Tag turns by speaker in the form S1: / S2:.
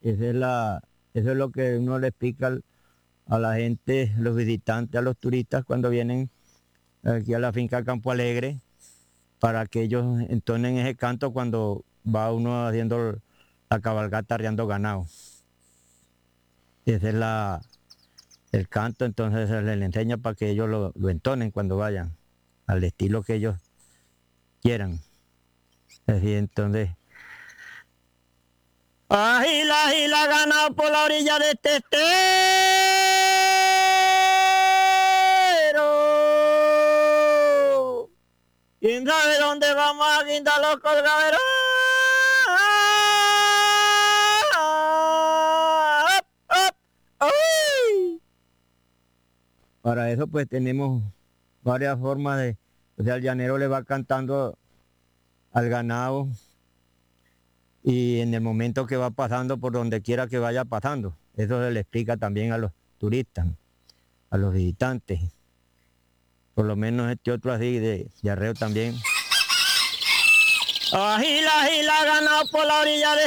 S1: Eso es lo que uno le explica a la gente, a los visitantes, a los turistas cuando vienen aquí a la finca Campo Alegre, para que ellos entonen ese canto cuando va uno haciendo la cabalgata arriando ganado. Ese es el canto, entonces se les enseña para que ellos lo entonen cuando vayan, al estilo que ellos quieran. Así entonces. Agila, ganado por la orilla de este estero. ¿Quién sabe dónde vamos a guindar los colgaderos? Para eso pues tenemos varias formas de, o sea, el llanero le va cantando al ganado y en el momento que va pasando por donde quiera que vaya pasando. Eso se le explica también a los turistas, a los visitantes. Por lo menos este otro así de arreo también. Agila, ganado por la orilla de